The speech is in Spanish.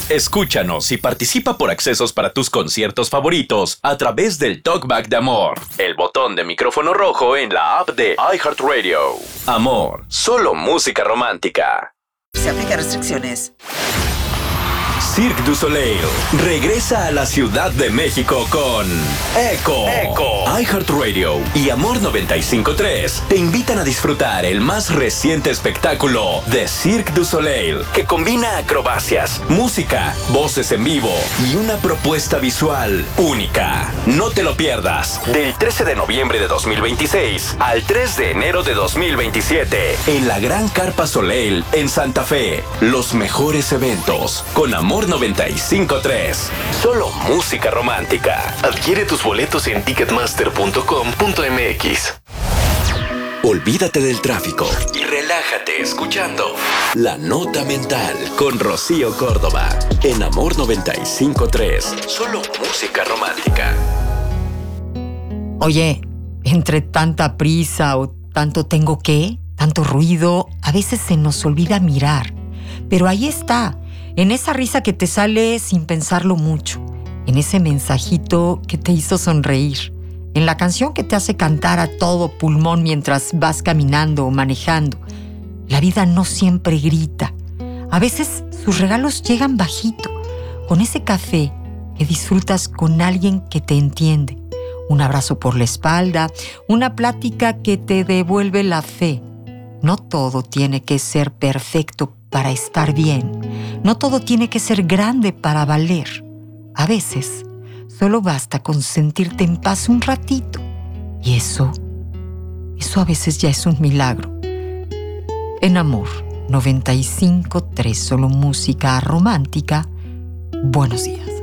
Escúchanos y participa por accesos para tus conciertos favoritos a través del Talkback de Amor, el botón de micrófono rojo en la app de iHeartRadio. Amor, solo música romántica. Se aplican restricciones. Cirque du Soleil regresa a la Ciudad de México con Echo. iHeartRadio y Amor 95.3 te invitan a disfrutar el más reciente espectáculo de Cirque du Soleil, que combina acrobacias, música, voces en vivo y una propuesta visual única. No te lo pierdas. Del 13 de noviembre de 2026 al 3 de enero de 2027 en la Gran Carpa Soleil en Santa Fe. Los mejores eventos con Amor 95.3. Solo música romántica. Adquiere tus boletos en ticketmaster.com.mx. Olvídate del tráfico y relájate escuchando La Nota Mental con Rocío Córdoba en Amor 95.3. Solo música romántica. Oye, entre tanta prisa o tanto tengo que, tanto ruido, a veces se nos olvida mirar. Pero ahí está, en esa risa que te sale sin pensarlo mucho, en ese mensajito que te hizo sonreír, en la canción que te hace cantar a todo pulmón mientras vas caminando o manejando. La vida no siempre grita. A veces sus regalos llegan bajito, con ese café que disfrutas con alguien que te entiende, un abrazo por la espalda, una plática que te devuelve la fe. No todo tiene que ser perfecto para estar bien. No todo tiene que ser grande para valer. A veces, solo basta con sentirte en paz un ratito. Y eso a veces ya es un milagro. En Amor 95.3, solo música romántica. Buenos días.